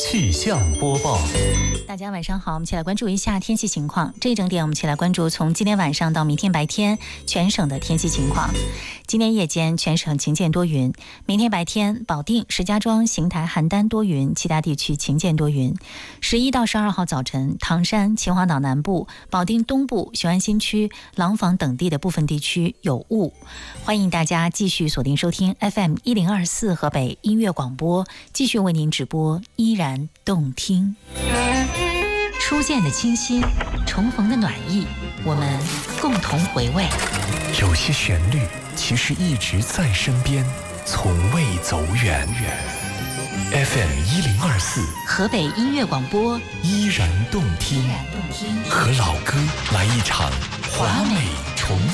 气象播报。 大家晚上好，我们一起来关注一下天气情况。这一整点我们一起来关注从今天晚上到明天白天全省的天气情况。今天夜间全省晴间多云，明天白天保定、石家庄、邢台、邯郸多云，其他地区晴间多云。11到12号早晨，唐山、秦皇岛南部、保定东部、雄安新区、廊坊等地的部分地区有雾。欢迎大家继续锁定收听 FM1024 河北音乐广播，继续为您直播依然动听。初见的清新，重逢的暖意，我们共同回味。 有些旋律其实一直在身边，从未走远。FM1024 河北音乐广播， 依然动听，和老歌来一场华美重